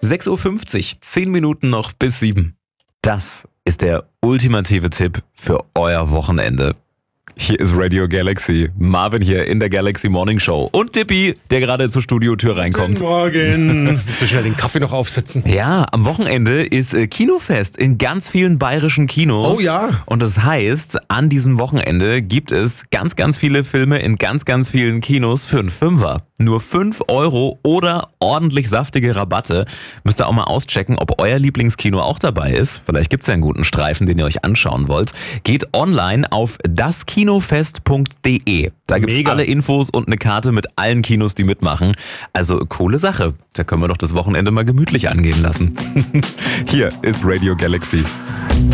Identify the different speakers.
Speaker 1: 6:50 Uhr, 10 Minuten noch bis 7. Das ist der ultimative Tipp für euer Wochenende. Hier ist Radio Galaxy. Marvin hier in der Galaxy Morning Show. Und Dippy, der gerade zur Studiotür reinkommt.
Speaker 2: Guten Morgen. Ich will schnell den Kaffee noch aufsetzen.
Speaker 1: Ja, am Wochenende ist Kinofest in ganz vielen bayerischen Kinos.
Speaker 2: Oh ja.
Speaker 1: Und das heißt, an diesem Wochenende gibt es ganz, ganz viele Filme in ganz, ganz vielen Kinos für einen Fünfer. Nur 5 € oder ordentlich saftige Rabatte. Müsst ihr auch mal auschecken, ob euer Lieblingskino auch dabei ist. Vielleicht gibt's ja einen guten Streifen, den ihr euch anschauen wollt. Geht online auf daskinofest.de. Da gibt's
Speaker 2: Mega.
Speaker 1: alle Infos und eine Karte mit allen Kinos, die mitmachen. Also coole Sache. Da können wir doch das Wochenende mal gemütlich angehen lassen. Hier ist Radio Galaxy.